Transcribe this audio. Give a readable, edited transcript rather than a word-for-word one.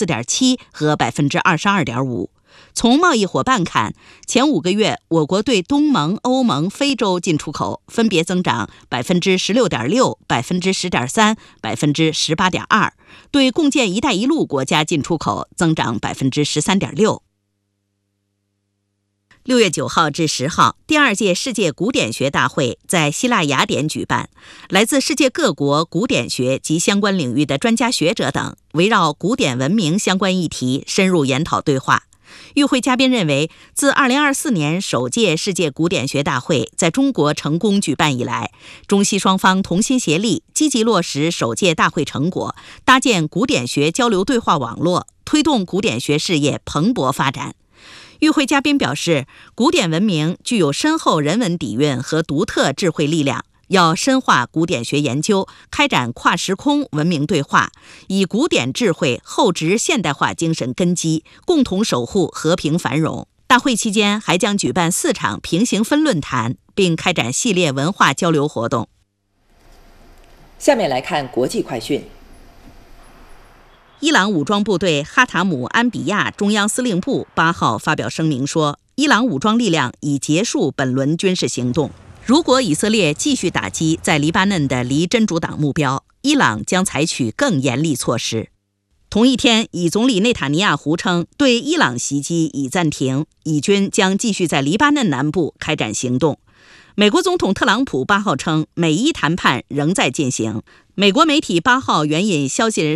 4.7%和22.5%。从贸易伙伴看，前5个月我国对东盟、欧盟、非洲进出口分别增长16.6%、10.3%、18.2%，对共建“一带一路”国家进出口增长13.6%。6月9号至10号，第2届世界古典学大会在希腊雅典举办，来自世界各国古典学及相关领域的专家学者等，围绕古典文明相关议题深入研讨对话。与会嘉宾认为，自2024年首届世界古典学大会在中国成功举办以来，中西双方同心协力，积极落实首届大会成果，搭建古典学交流对话网络，推动古典学事业蓬勃发展。与会嘉宾表示，古典文明具有深厚人文底蕴和独特智慧力量，要深化古典学研究，开展跨时空文明对话，以古典智慧厚植现代化精神根基，共同守护和平繁荣。大会期间还将举办4场平行分论坛，并开展系列文化交流活动。 下面来看国际快讯。 伊朗武装部队哈塔姆安比亚中央司令部8号发表声明说，伊朗武装力量已结束本轮军事行动。如果以色列继续打击在黎巴嫩的离真主党目标，伊朗将采取更严厉措施。同一天，以总理内塔尼亚胡称，对伊朗袭击已暂停，以军将继续在黎巴嫩南部开展行动。美国总统特朗普8号称，美伊谈判仍在进行。美国媒体8号援引消息人